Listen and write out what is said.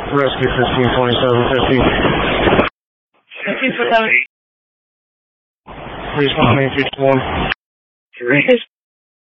Rescue 152750. Thank you for coming. Please call me if you want.